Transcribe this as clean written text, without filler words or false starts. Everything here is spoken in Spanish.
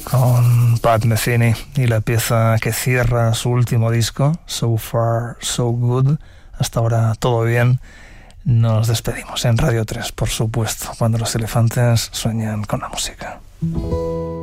con Pat Metheny y la pieza que cierra su último disco, So Far, So Good. Hasta ahora todo bien. Nos despedimos en Radio 3, por supuesto, cuando los elefantes sueñan con la música.